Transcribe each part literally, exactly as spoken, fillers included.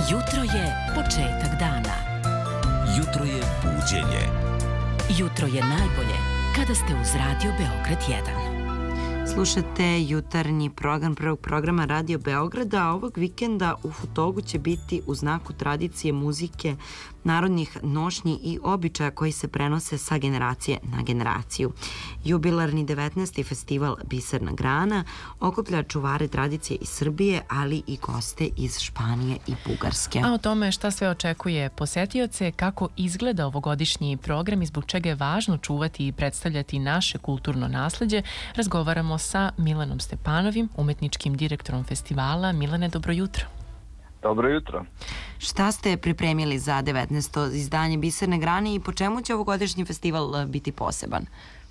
Jutro je početak dana. Jutro je buđenje. Jutro je najbolje kada ste uz Radio Beograd jedan. Slušate jutarnji program prvog programa Radio Beograda, a ovog vikenda u Futogu će biti u znaku tradicije muzike, narodnih nošnji i običaja koji se prenose sa generacije na generaciju. Jubilarni devetnaesti festival Biserna grana okuplja čuvare tradicije iz Srbije, ali i goste iz Španije i Bugarske. A o tome šta sve očekuje posetioce, kako izgleda ovogodišnji program i zbog čega je važno čuvati i predstavljati naše kulturno nasleđe, razgovaramo sa Milanom Stepanovim, umetničkim direktorom festivala. Milane, dobro jutro. Dobro jutro. Šta ste pripremili za devetnaesto izdanje Biserne grane i po čemu će ovogodišnji festival biti poseban?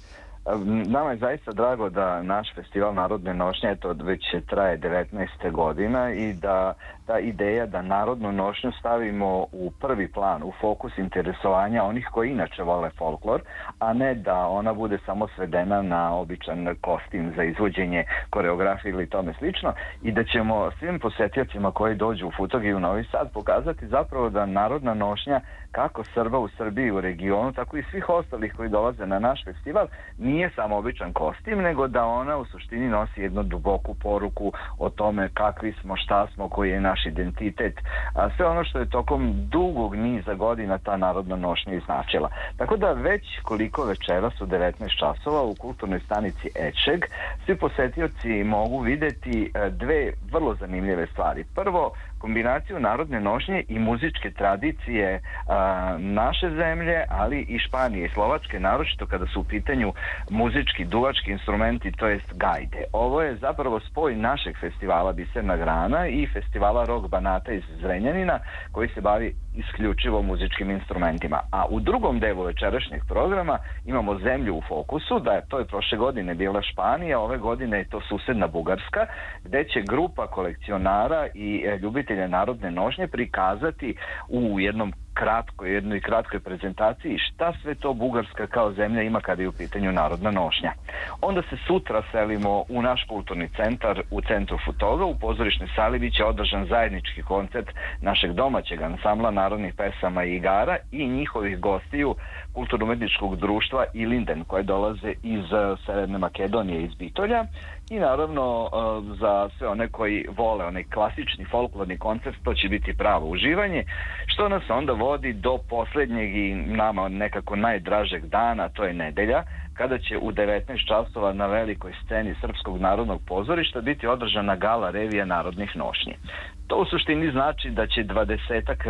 Nama je zaista drago da naš festival Narodne nošnje eto već traje devetnaeste godina i da ta ideja da narodnu nošnju stavimo u prvi plan, u fokus interesovanja onih koji inače vole folklor, a ne da ona bude samo svedena na običan kostim za izvođenje koreografije ili tome slično, i da ćemo svim posetiocima koji dođu u Futog i u Novi Sad pokazati zapravo da narodna nošnja kako Srba u Srbiji, u regionu, tako i svih ostalih koji dolaze na naš festival nije samo običan kostim, nego da ona u suštini nosi jednu duboku poruku o tome kakvi smo, šta smo, koji je naš identitet, a sve ono što je tokom dugog niza godina ta narodna nošnja iznačila. Tako da već koliko večeras u devetnaest časova u kulturnoj stanici Ečeg svi posetioci mogu videti dve vrlo zanimljive stvari. Prvo, kombinaciju narodne nošnje i muzičke tradicije a, naše zemlje, ali i Španije i Slovačke, naročito kada su u pitanju muzički, duvački instrumenti, to jest gajde. Ovo je zapravo spoj našeg festivala Biserna grana i festivala Rock Banata iz Zrenjanina, koji se bavi isključivo muzičkim instrumentima. A u drugom delu večerašnjeg programa imamo zemlju u fokusu, da je to je prošle godine bila Španija, ove godine je to susedna Bugarska, gde će grupa kolekcionara i ljubitelja narodne nošnje prikazati u jednom kratkoj, jednoj kratkoj prezentaciji šta sve to Bugarska kao zemlja ima kada je u pitanju narodna nošnja. Onda se sutra selimo u naš kulturni centar u centru Futoga. U pozorišnoj sali biće održan zajednički koncert našeg domaćeg ansambla narodnih pesama i igara i njihovih gostiju kulturno-umetničkog društva i Linden, koje dolaze iz Severne Makedonije, iz Bitolja. I naravno za sve one koji vole onaj klasični folklorni koncert, to će biti pravo uživanje, što nas onda vodi do poslednjeg i nama nekako najdražeg dana, to je nedelja, kada će u devetnaest časova na velikoj sceni Srpskog narodnog pozorišta biti održana gala revija narodnih nošnji. To u suštini znači da će dvadesetak